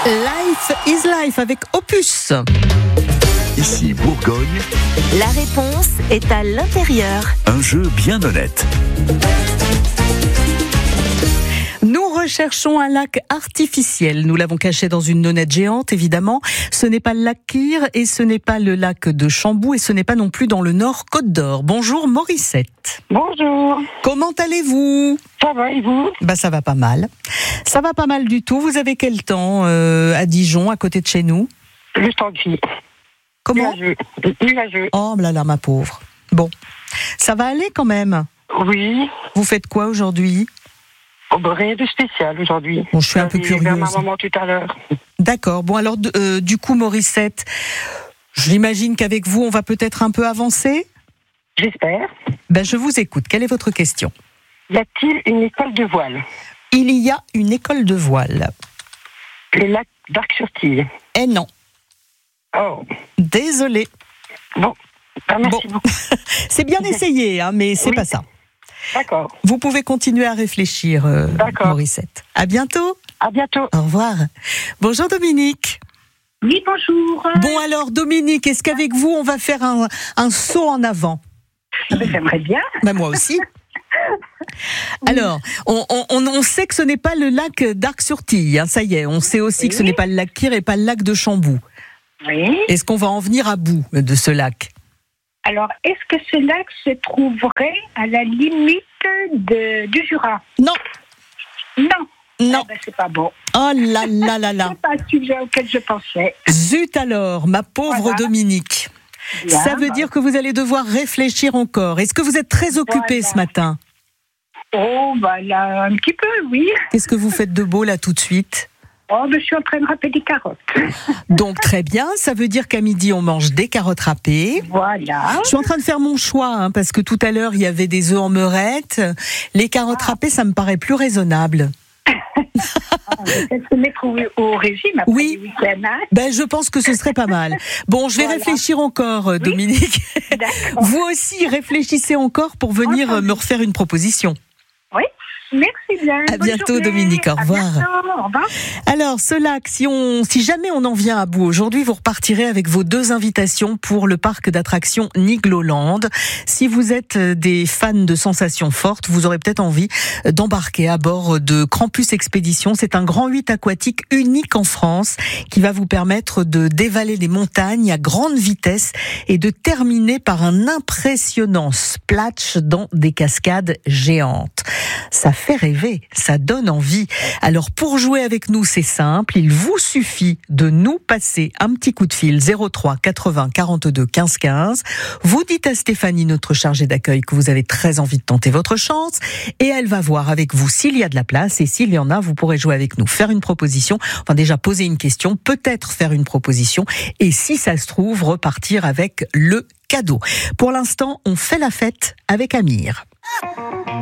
Life is Life avec Opus. Ici Bourgogne, La réponse est à l'intérieur. un jeu bien honnête. Nous recherchons un lac artificiel. Nous l'avons caché dans une nonnette géante, évidemment. Ce n'est pas le lac Kyr et ce n'est pas le lac de Chambou et ce n'est pas non plus dans le Nord Côte d'Or. Bonjour Morissette. Bonjour, Comment allez-vous ? ça va et vous? Ça va pas mal. Ça va pas mal du tout. Vous avez quel temps à Dijon, à côté de chez nous ? Juste en vie. Comment ? Nuageux. Oh là là, ma pauvre. Bon, ça va aller quand même. Oui, Vous faites quoi aujourd'hui ? rien de spécial aujourd'hui. Bon, je suis un peu J'allais vers ma curieuse. maman tout à l'heure. D'accord. Bon, alors, du coup, Morissette, j'imagine qu'avec vous, on va peut-être un peu avancer. J'espère. Je vous écoute. Quelle est votre question ? Y a-t-il une école de voile? Il y a une école de voile. Le lac d'Arc-sur-Tille. Eh non. Oh, Désolée. bon. Merci beaucoup. C'est bien essayé, mais c'est Oui. pas ça. D'accord. Vous pouvez continuer à réfléchir, D'accord. Morissette. À bientôt. À bientôt. Au revoir. Bonjour Dominique. Oui, bonjour. Bon alors Dominique, est-ce qu'avec vous, on va faire un saut en avant ? J'aimerais bien. Moi aussi. Alors, on sait que ce n'est pas le lac d'Arc-sur-Tille, ça y est. On sait aussi que ce n'est pas le lac Kyr et pas le lac de Chambou. Oui. Est-ce qu'on va en venir à bout de ce lac ? Alors, est-ce que ce lac se trouverait à la limite du Jura? Non, Non. non. C'est pas bon. Oh là là là là. C'est pas un sujet auquel je pensais. Zut alors, ma pauvre Voilà. Dominique. Bien, Ça veut dire que vous allez devoir réfléchir encore. Est-ce que vous êtes très occupée Voilà. ce matin ? Oh, là, un petit peu, oui. Qu'est-ce que vous faites de beau là tout de suite ? Oh, je suis en train de râper des carottes. Donc très bien, ça veut dire qu'à midi on mange des carottes râpées. Voilà. Je suis en train de faire mon choix, parce que tout à l'heure il y avait des œufs en meurette. Les carottes râpées, ça me paraît plus raisonnable. On va peut-être se mettre au régime après Oui. le week-end. Hein? Je pense que ce serait pas mal. Bon, je vais Voilà. réfléchir encore, Dominique. D'accord. Vous aussi, réfléchissez encore pour venir Entendu. me refaire une proposition. Oui. Merci bien. À Bonne bientôt, journée. Dominique. Au À revoir. bientôt. Au revoir. Alors, ce lac, si jamais on en vient à bout aujourd'hui, vous repartirez avec vos 2 invitations pour le parc d'attractions Nigloland. Si vous êtes des fans de sensations fortes, vous aurez peut-être envie d'embarquer à bord de Krampus Expédition. C'est un grand 8 aquatique unique en France qui va vous permettre de dévaler des montagnes à grande vitesse et de terminer par un impressionnant splash dans des cascades géantes. Ça fait rêver, ça donne envie. Alors pour jouer avec nous, c'est simple, il vous suffit de nous passer un petit coup de fil 03 80 42 15 15. Vous dites à Stéphanie, notre chargée d'accueil, que vous avez très envie de tenter votre chance et elle va voir avec vous s'il y a de la place et s'il y en a, vous pourrez jouer avec nous, faire une proposition, enfin déjà poser une question, peut-être faire une proposition et si ça se trouve, repartir avec le cadeau. Pour l'instant, on fait la fête avec Amir.